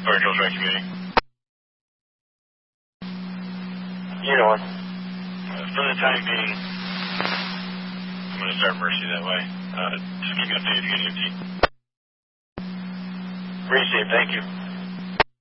Sorry, Joel Track Community. You know what? For the time being, I'm going to start Mercy that way. Just keep me updated if you get EMT. Received, thank you.